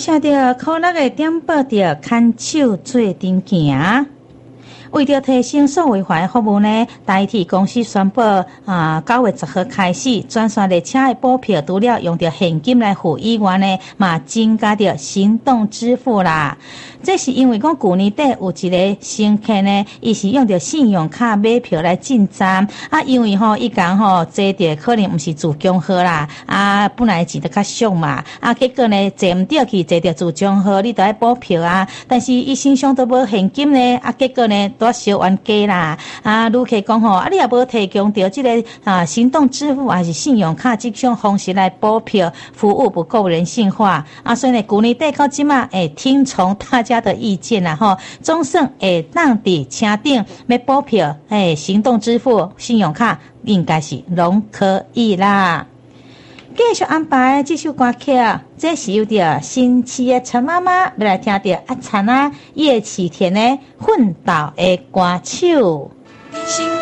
写着可乐的点报着牵手做阵行。为着提升数位化的服务呢，台铁公司宣布9月10号开始，专线列车的补票除了用着现金来付以外呢，嘛增加着行动支付啦。这是因为讲去年底有一个乘客呢，伊是用着信用卡买票来进站因为伊讲坐着可能毋是自强号啦本来钱就较俗嘛结果呢坐毋到去坐着自强号，你就要补票但是伊身上都无现金呢结果呢都小冤家啦旅客讲你也无提供着这个行动支付还是信用卡这种方式来补票，服务不够人性化所以呢去年底到即马听从大家的意见啦总算会当伫车顶要补票行动支付信用卡应该是拢可以啦。继续安排这首歌曲，这是由着新七的陈妈妈要来听着阿灿叶启田的奋斗的歌手。